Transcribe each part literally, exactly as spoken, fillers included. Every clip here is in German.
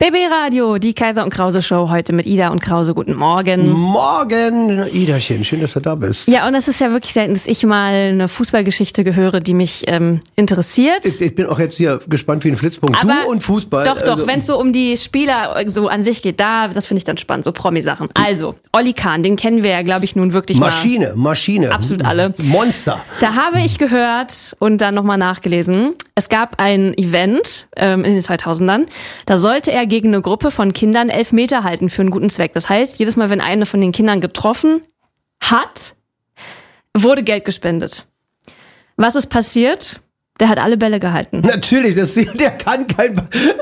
B B Radio, die Kaiser und Krause Show, heute mit Ida und Krause. Guten Morgen. Morgen, Idachen, schön, dass du da bist. Ja, und es ist ja wirklich selten, dass ich mal eine Fußballgeschichte höre, die mich ähm, interessiert. Ich, ich bin auch jetzt hier gespannt wie ein Flitzpunkt. Aber du und Fußball. Doch, doch, also, wenn es so um die Spieler so an sich geht, da, das finde ich dann spannend, so Promi-Sachen. Also, Olli Kahn, den kennen wir ja, glaube ich, nun wirklich Maschine, mal. Maschine. Absolut alle. Monster. Da habe ich gehört und dann nochmal nachgelesen, es gab ein Event ähm, in den zweitausendern, da sollte er gegen eine Gruppe von Kindern elf Meter halten für einen guten Zweck. Das heißt, jedes Mal, wenn eine von den Kindern getroffen hat, wurde Geld gespendet. Was ist passiert? Der hat alle Bälle gehalten. Natürlich, das, der kann kein...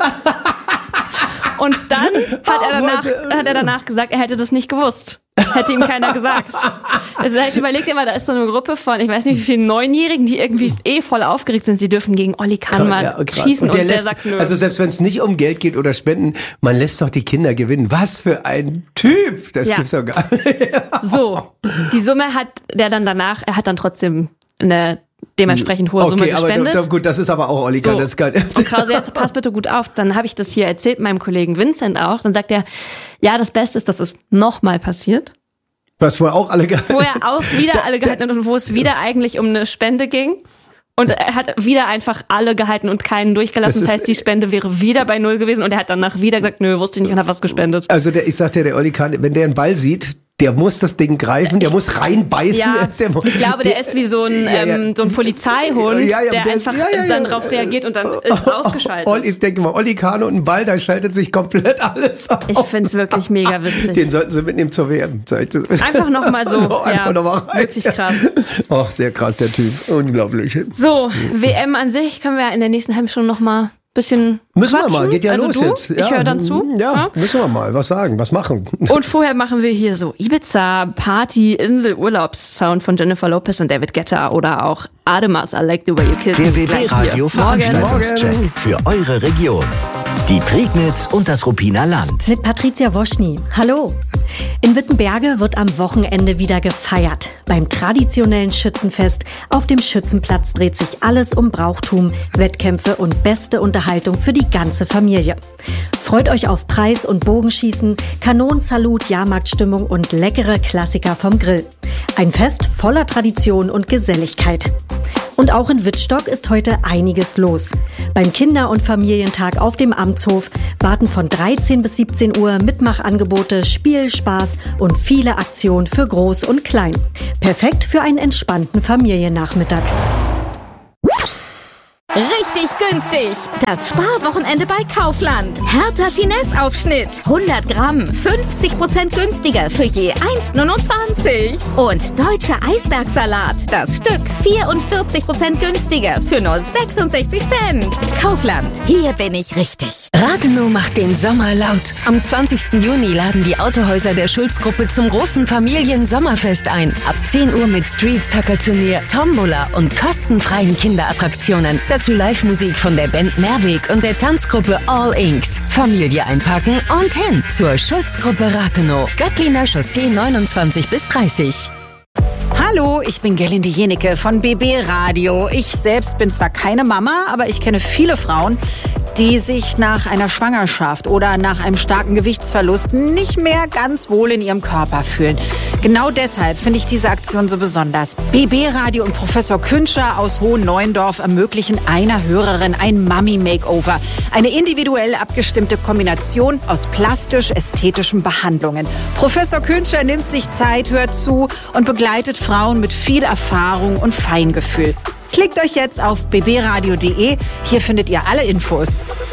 Und dann hat er, danach, hat er danach gesagt, er hätte das nicht gewusst. Hätte ihm keiner gesagt. Das heißt, überleg dir mal, da ist so eine Gruppe von, ich weiß nicht wie vielen Neunjährigen, die irgendwie eh voll aufgeregt sind, sie dürfen gegen Olli Kahn mal ja, schießen und der, und der lässt, sagt nö. Also selbst wenn es nicht um Geld geht oder Spenden, man lässt doch die Kinder gewinnen. Was für ein Typ! Das ja. gibt's doch gar nicht. So, die Summe hat der dann danach, er hat dann trotzdem eine dementsprechend hohe okay, Summe gespendet. Aber gut, das ist aber auch Olli Kahn. So. Das kann. Und Krause, jetzt pass bitte gut auf. Dann habe ich das hier erzählt, meinem Kollegen Vincent auch. Dann sagt er, ja, das Beste ist, dass es nochmal passiert. Was vorher auch alle gehalten. Wo er auch wieder alle gehalten hat und wo es wieder eigentlich um eine Spende ging. Und er hat wieder einfach alle gehalten und keinen durchgelassen. Das, das heißt, die Spende wäre wieder bei Null gewesen. Und er hat danach wieder gesagt, nö, wusste ich nicht und hat was gespendet. Also der, ich sagte, der Olli Kahn, wenn der einen Ball sieht, der muss das Ding greifen, der ich, muss reinbeißen. Ja, der, ich glaube, der, der ist wie so ein, ja, ja. Ähm, so ein Polizeihund, ja, ja, der, der einfach ja, ja, dann drauf reagiert und dann ist oh, ausgeschaltet. Olli, ich denke mal, Olli Kahn und ein Ball, da schaltet sich komplett alles auf. Ich finde es wirklich mega witzig. Den sollten sie mitnehmen zur W M. Einfach nochmal so. no, einfach ja, noch mal rein. Wirklich krass. Oh, sehr krass, der Typ. Unglaublich. So, W M an sich können wir in der nächsten halben Stunde noch mal bisschen Müssen quatschen. wir mal, geht ja also los du? jetzt. Ja. Ich höre dann zu. Ja, ja, müssen wir mal was sagen, was machen. Und vorher machen wir hier so Ibiza, Party, Insel, Urlaubssound von Jennifer Lopez und David Guetta oder auch Ademas, I Like the Way You Kiss. Der B B Radio Veranstaltungscheck für eure Region. Die Prignitz und das Ruppiner Land. Mit Patricia Woschny. Hallo. In Wittenberge wird am Wochenende wieder gefeiert. Beim traditionellen Schützenfest auf dem Schützenplatz dreht sich alles um Brauchtum, Wettkämpfe und beste Unterhaltung für die ganze Familie. Freut euch auf Preis- und Bogenschießen, Kanonensalut, Jahrmarktstimmung und leckere Klassiker vom Grill. Ein Fest voller Tradition und Geselligkeit. Und auch in Wittstock ist heute einiges los. Beim Kinder- und Familientag auf dem Amtshof warten von dreizehn bis siebzehn Uhr Mitmachangebote, Spiel, Spaß und viele Aktionen für Groß und Klein. Perfekt für einen entspannten Familiennachmittag. Richtig günstig. Das Sparwochenende bei Kaufland. Hertha Finesse-Aufschnitt. hundert Gramm, fünfzig Prozent günstiger für je eins Komma neunundzwanzig. Und deutscher Eisbergsalat. Das Stück vierundvierzig Prozent günstiger für nur sechsundsechzig Cent. Kaufland. Hier bin ich richtig. Rathenow macht den Sommer laut. Am zwanzigsten Juni laden die Autohäuser der Schulz-Gruppe zum großen Familien-Sommerfest ein. Ab zehn Uhr mit Street-Soccer-Turnier, Tombola und kostenfreien Kinderattraktionen. Dazu Live-Musik von der Band Mehrweg und der Tanzgruppe All Inks. Familie einpacken und hin zur Schulz-Gruppe Rathenow. Göttliner Chaussee neunundzwanzig bis dreißig. Hallo, ich bin Gerlinde Jenecke von B B Radio. Ich selbst bin zwar keine Mama, aber ich kenne viele Frauen, die sich nach einer Schwangerschaft oder nach einem starken Gewichtsverlust nicht mehr ganz wohl in ihrem Körper fühlen. Genau deshalb finde ich diese Aktion so besonders. B B Radio und Professor Künscher aus Hohenneuendorf ermöglichen einer Hörerin ein Mummy-Makeover. Eine individuell abgestimmte Kombination aus plastisch-ästhetischen Behandlungen. Professor Künscher nimmt sich Zeit, hört zu und begleitet Frauen mit viel Erfahrung und Feingefühl. Klickt euch jetzt auf b b radio punkt d e. Hier findet ihr alle Infos.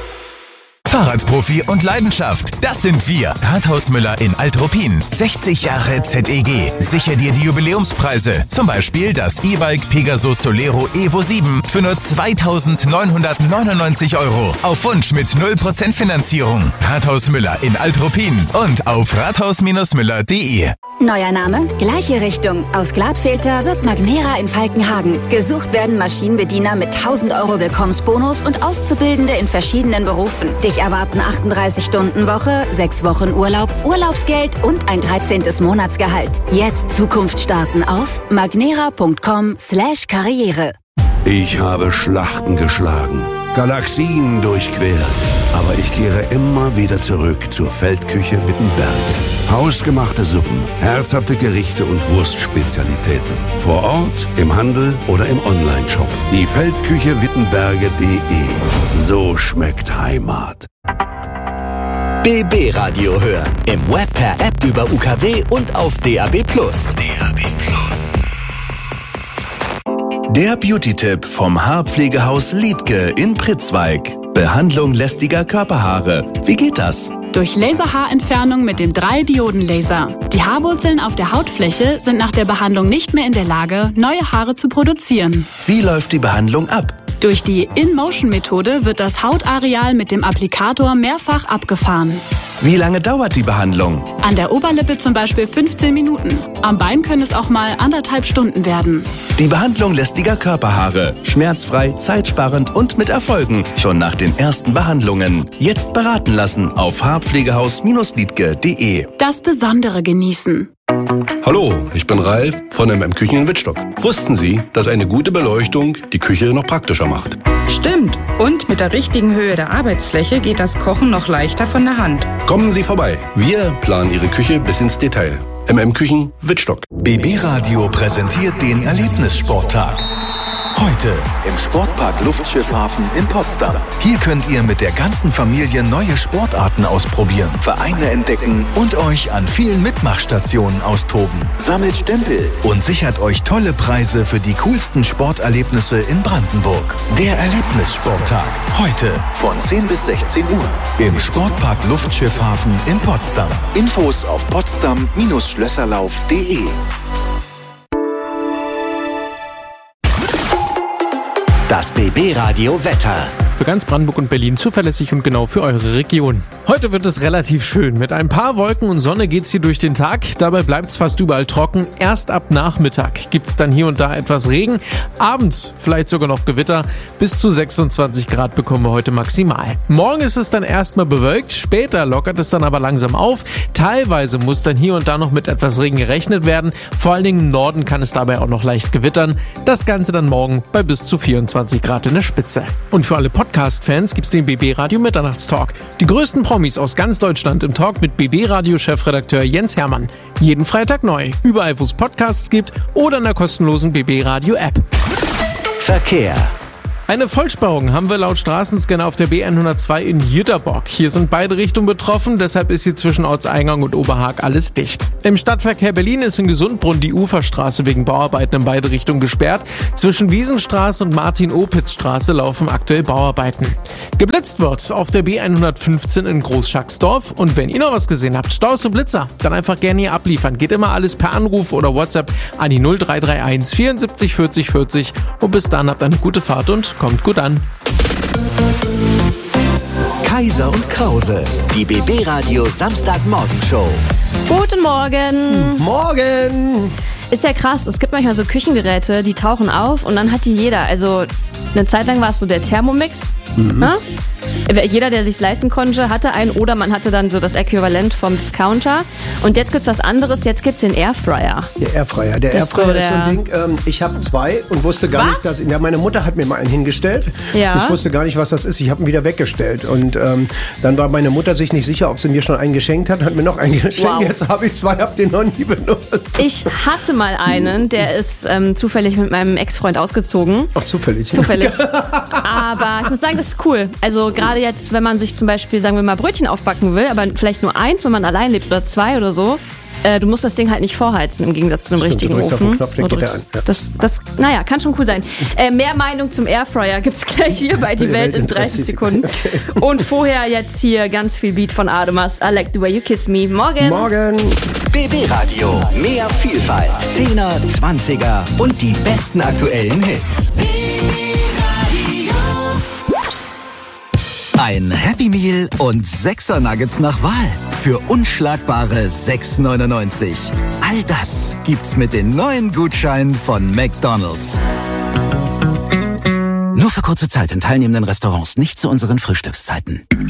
Fahrradprofi und Leidenschaft, das sind wir. Rathaus Müller in Alt-Ruppin. sechzig Jahre Z E G. Sicher dir die Jubiläumspreise. Zum Beispiel das E-Bike Pegasus Solero Evo sieben für nur zweitausendneunhundertneunundneunzig Euro. Auf Wunsch mit null Prozent Finanzierung. Rathaus Müller in Alt-Ruppin und auf rathaus Müller punkt de. Neuer Name, gleiche Richtung. Aus Gladfilter wird Magnera in Falkenhagen. Gesucht werden Maschinenbediener mit tausend Euro Willkommensbonus und Auszubildende in verschiedenen Berufen. Dich erwarten achtunddreißig Stunden Woche, sechs Wochen Urlaub, Urlaubsgeld und ein dreizehntes Monatsgehalt. Jetzt Zukunft starten auf magnera punkt com slash karriere. Ich habe Schlachten geschlagen, Galaxien durchquert. Aber ich kehre immer wieder zurück zur Feldküche Wittenberge. Hausgemachte Suppen, herzhafte Gerichte und Wurstspezialitäten. Vor Ort, im Handel oder im Onlineshop. Die Feldküche Wittenberge punkt de. So schmeckt Heimat. B B Radio hören. Im Web, per App, über U K W und auf D A B plus. D A B plus. Der Beauty-Tipp vom Haarpflegehaus Liedtke in Pritzwalk. Behandlung lästiger Körperhaare. Wie geht das? Durch Laserhaarentfernung mit dem drei Dioden Laser. Die Haarwurzeln auf der Hautfläche sind nach der Behandlung nicht mehr in der Lage, neue Haare zu produzieren. Wie läuft die Behandlung ab? Durch die In-Motion-Methode wird das Hautareal mit dem Applikator mehrfach abgefahren. Wie lange dauert die Behandlung? An der Oberlippe zum Beispiel fünfzehn Minuten. Am Bein können es auch mal anderthalb Stunden werden. Die Behandlung lästiger Körperhaare. Schmerzfrei, zeitsparend und mit Erfolgen. Schon nach den ersten Behandlungen. Jetzt beraten lassen auf haarpflegehaus Liedtke punkt de. Das Besondere genießen. Hallo, ich bin Ralf von M M Küchen in Wittstock. Wussten Sie, dass eine gute Beleuchtung die Küche noch praktischer macht? Stimmt. Und mit der richtigen Höhe der Arbeitsfläche geht das Kochen noch leichter von der Hand. Kommen Sie vorbei. Wir planen Ihre Küche bis ins Detail. M M Küchen Wittstock. B B Radio präsentiert den Erlebnissporttag. Heute im Sportpark Luftschiffhafen in Potsdam. Hier könnt ihr mit der ganzen Familie neue Sportarten ausprobieren, Vereine entdecken und euch an vielen Mitmachstationen austoben. Sammelt Stempel und sichert euch tolle Preise für die coolsten Sporterlebnisse in Brandenburg. Der Erlebnissporttag. Heute von zehn bis sechzehn Uhr im Sportpark Luftschiffhafen in Potsdam. Infos auf potsdam Schlösserlauf punkt de. Das B B Radio Wetter. Für ganz Brandenburg und Berlin zuverlässig und genau für eure Region. Heute wird es relativ schön. Mit ein paar Wolken und Sonne geht's hier durch den Tag. Dabei bleibt's fast überall trocken. Erst ab Nachmittag gibt's dann hier und da etwas Regen. Abends vielleicht sogar noch Gewitter. Bis zu sechsundzwanzig Grad bekommen wir heute maximal. Morgen ist es dann erstmal bewölkt. Später lockert es dann aber langsam auf. Teilweise muss dann hier und da noch mit etwas Regen gerechnet werden. Vor allen Dingen im Norden kann es dabei auch noch leicht gewittern. Das Ganze dann morgen bei bis zu vierundzwanzig Grad in der Spitze. Und für alle Podcast-Fans gibt's den B B Radio Mitternachtstalk. Die größten Promis aus ganz Deutschland im Talk mit B B Radio-Chefredakteur Jens Hermann. Jeden Freitag neu. Überall, wo es Podcasts gibt oder in der kostenlosen B B Radio App. Verkehr. Eine Vollsperrung haben wir laut Straßenscanner auf der B hundertzwei in Jüterbock. Hier sind beide Richtungen betroffen, deshalb ist hier zwischen Ortseingang und Oberhaag alles dicht. Im Stadtverkehr Berlin ist in Gesundbrunn die Uferstraße wegen Bauarbeiten in beide Richtungen gesperrt. Zwischen Wiesenstraße und Martin-Opitz-Straße laufen aktuell Bauarbeiten. Geblitzt wird auf der B hundertfünfzehn in Großschacksdorf. Und wenn ihr noch was gesehen habt, Staus und Blitzer, dann einfach gerne hier abliefern. Geht immer alles per Anruf oder WhatsApp an die null drei drei eins vierundsiebzig vierzig vierzig. Und bis dann habt eine gute Fahrt und kommt gut an. Kaiser und Krause, die B B Radio Samstagmorgenshow. Guten Morgen. Morgen. Ist ja krass, es gibt manchmal so Küchengeräte, die tauchen auf und dann hat die jeder. Also eine Zeit lang war es so der Thermomix. Mhm. Ne? Jeder, der sich's leisten konnte, hatte einen oder man hatte dann so das Äquivalent vom Discounter. Und jetzt gibt's was anderes, jetzt gibt's den Airfryer. Der Airfryer, der Das Airfryer so ist so ein der- Ding, ähm, ich habe zwei und wusste gar Was? nicht, dass... Ja, meine Mutter hat mir mal einen hingestellt. Ja. Ich wusste gar nicht, was das ist. Ich habe ihn wieder weggestellt. Und ähm, dann war meine Mutter sich nicht sicher, ob sie mir schon einen geschenkt hat. Hat mir noch einen geschenkt. Wow. Jetzt habe ich zwei, habe den noch nie benutzt. Ich hatte mal einen, der ist ähm, zufällig mit meinem Ex-Freund ausgezogen. Ach, zufällig. Zufällig. Aber ich muss sagen, das ist cool. Also gerade jetzt, wenn man sich zum Beispiel, sagen wir mal, Brötchen aufbacken will, aber vielleicht nur eins, wenn man allein lebt oder zwei oder so. Äh, du musst das Ding halt nicht vorheizen im Gegensatz zu einem Stimmt, richtigen du drückst auf Ofen. den Knopf, dann Du geht der drückst- an, ja. Das, das, naja, kann schon cool sein. Äh, mehr Meinung zum Airfryer gibt's gleich hier bei Die Welt in dreißig Sekunden. Und vorher jetzt hier ganz viel Beat von Ademas. I like the way you kiss me. Morgen. Morgen. B B Radio, mehr Vielfalt, Zehner, Zwanziger und die besten aktuellen Hits. Ein Happy Meal und Sechser Nuggets nach Wahl für unschlagbare sechs neunundneunzig. All das gibt's mit den neuen Gutscheinen von McDonald's. Nur für kurze Zeit in teilnehmenden Restaurants, nicht zu unseren Frühstückszeiten.